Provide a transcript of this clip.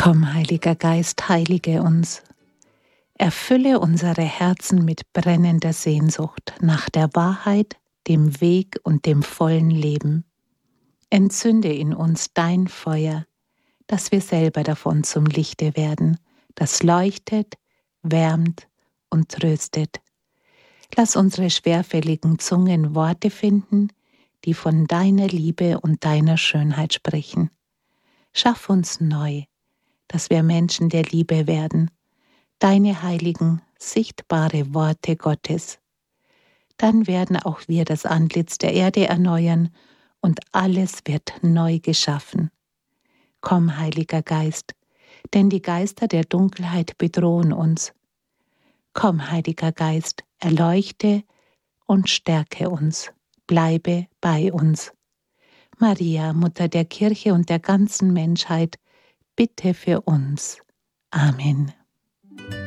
Komm, Heiliger Geist, heilige uns. Erfülle unsere Herzen mit brennender Sehnsucht nach der Wahrheit, dem Weg und dem vollen Leben. Entzünde in uns dein Feuer, dass wir selber davon zum Lichte werden, das leuchtet, wärmt und tröstet. Lass unsere schwerfälligen Zungen Worte finden, die von deiner Liebe und deiner Schönheit sprechen. Schaff uns neu, dass wir Menschen der Liebe werden, deine heiligen, sichtbare Worte Gottes. Dann werden auch wir das Antlitz der Erde erneuern und alles wird neu geschaffen. Komm, Heiliger Geist, denn die Geister der Dunkelheit bedrohen uns. Komm, Heiliger Geist, erleuchte und stärke uns, bleibe bei uns. Maria, Mutter der Kirche und der ganzen Menschheit, bitte für uns. Amen.